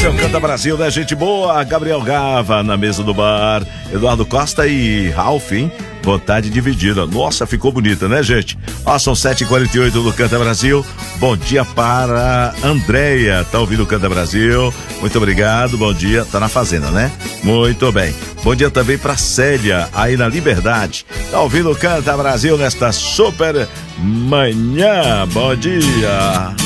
Esse é o Canta Brasil, né, gente boa? Gabriel Gava na mesa do bar, Eduardo Costa e Ralph, hein? Vontade dividida. Nossa, ficou bonita, né, gente? Ó, são 7h48 no Canta Brasil. Bom dia para Andréia, tá ouvindo o Canta Brasil? Muito obrigado, bom dia. Tá na fazenda, né? Muito bem. Bom dia também para Célia, aí na Liberdade. Tá ouvindo o Canta Brasil nesta super manhã. Bom dia.